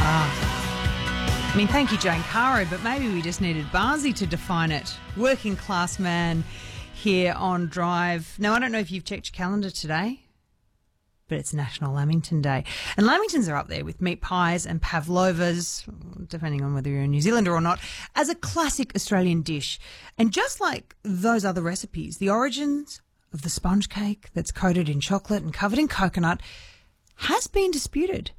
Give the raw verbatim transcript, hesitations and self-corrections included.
I mean, thank you, Jane Caro, but maybe we just needed Barzi to define it. Working class man here on Drive. Now, I don't know if you've checked your calendar today, but it's National Lamington Day. And Lamingtons are up there with meat pies and pavlovas, depending on whether you're a New Zealander or not, as a classic Australian dish. And just like those other recipes, the origins of the sponge cake that's coated in chocolate and covered in coconut has been disputed.